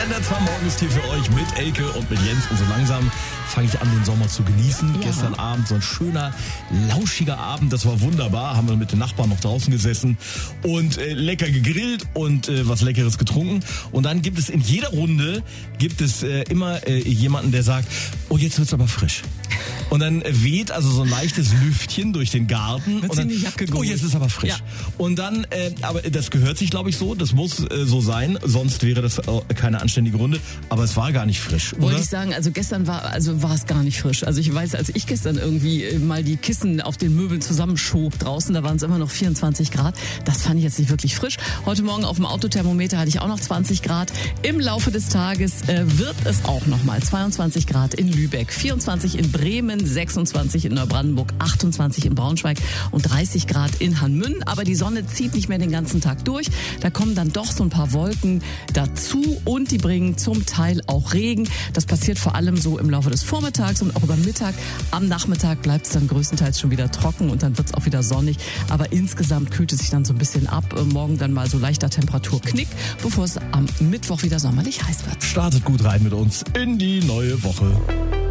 Andertzer Morgen ist hier für euch mit Elke und mit Jens. Und so langsam fange ich an, den Sommer zu genießen. Ja. Gestern Abend so ein schöner, lauschiger Abend. Das war wunderbar. Haben wir mit den Nachbarn noch draußen gesessen und lecker gegrillt und was Leckeres getrunken. Und dann gibt es in jeder Runde immer jemanden, der sagt, oh, jetzt wird's aber frisch. Und dann weht also so ein leichtes Lüftchen durch den Garten. Und dann, oh, jetzt ist aber frisch. Ja. Und dann, aber das gehört sich, glaube ich, so. Das muss so sein. Sonst wäre das keine anständige Runde. Aber es war gar nicht frisch, oder? Wollte ich sagen, also gestern war es gar nicht frisch. Also ich weiß, als ich gestern irgendwie mal die Kissen auf den Möbeln zusammenschob draußen, da waren es immer noch 24 Grad. Das fand ich jetzt nicht wirklich frisch. Heute Morgen auf dem Autothermometer hatte ich auch noch 20 Grad. Im Laufe des Tages wird es auch nochmal 22 Grad in Lübeck, 24 in Bremen, 26 in Neubrandenburg, 28 in Braunschweig und 30 Grad in Hanmünn. Aber die Sonne zieht nicht mehr den ganzen Tag durch. Da kommen dann doch so ein paar Wolken dazu und die bringen zum Teil auch Regen. Das passiert vor allem so im Laufe des Vormittags und auch über Mittag. Am Nachmittag bleibt es dann größtenteils schon wieder trocken und dann wird es auch wieder sonnig. Aber insgesamt kühlt es sich dann so ein bisschen ab. Morgen dann mal so leichter Temperaturknick, bevor es am Mittwoch wieder sommerlich heiß wird. Startet gut rein mit uns in die neue Woche.